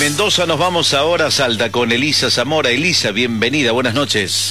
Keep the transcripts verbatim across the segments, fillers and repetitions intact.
Mendoza nos vamos ahora a Salta con Elisa Zamora. Elisa, bienvenida, buenas noches.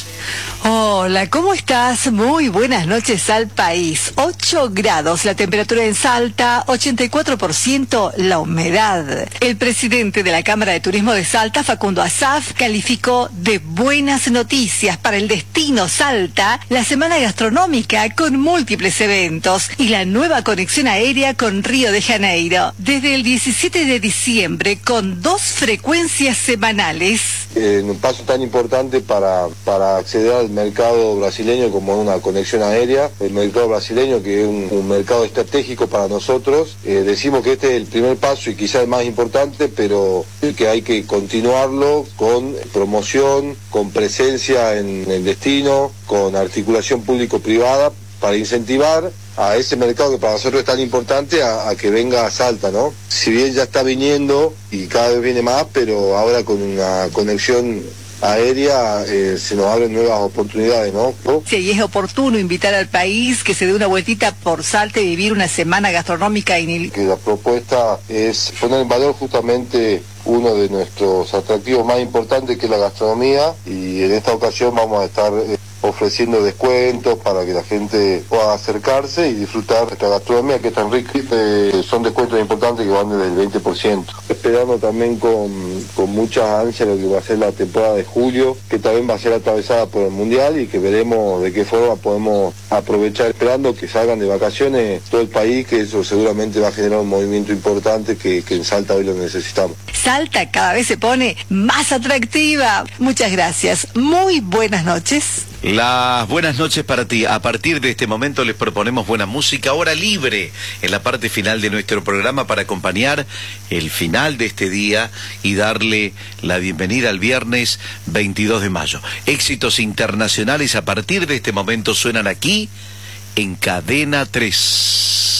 Hola, ¿cómo estás? Muy buenas noches al país. ocho grados la temperatura en Salta, ochenta y cuatro por ciento la humedad. El presidente de la Cámara de Turismo de Salta, Facundo Asaf, calificó de buenas noticias para el destino Salta la semana gastronómica con múltiples eventos y la nueva conexión aérea con Río de Janeiro. Desde el diecisiete de diciembre con dos frecuencias semanales. Eh, un paso tan importante para, para acceder al mercado brasileño como una conexión aérea. El mercado brasileño, que es un, un mercado estratégico para nosotros. Eh, decimos que este es el primer paso y quizás el más importante, pero que hay que continuarlo con promoción, con presencia en el destino, con articulación público-privada para incentivar a ese mercado que para nosotros es tan importante a, a que venga a Salta, ¿no? Si bien ya está viniendo y cada vez viene más, pero ahora con una conexión aérea eh, se nos abren nuevas oportunidades, ¿no? Sí, y es oportuno invitar al país que se dé una vueltita por Salta y vivir una semana gastronómica. Y... Que la propuesta es poner en valor justamente uno de nuestros atractivos más importantes, que es la gastronomía, y en esta ocasión vamos a estar eh, ofreciendo descuentos para que la gente pueda acercarse y disfrutar de nuestra gastronomía, que es tan rica. Eh, son descuentos importantes que van desde el veinte por ciento. Esperando también con, con mucha ansia lo que va a ser la temporada de julio, que también va a ser atravesada por el Mundial y que veremos de qué forma podemos aprovechar, esperando que salgan de vacaciones todo el país, que eso seguramente va a generar un movimiento importante que, que en Salta hoy lo necesitamos. Salta cada vez se pone más atractiva. Muchas gracias. Muy buenas noches. Las buenas noches para ti. A partir de este momento les proponemos buena música, hora libre, en la parte final de nuestro programa para acompañar el final de este día y darle la bienvenida al viernes veintidós de mayo. Éxitos internacionales a partir de este momento suenan aquí en Cadena tres.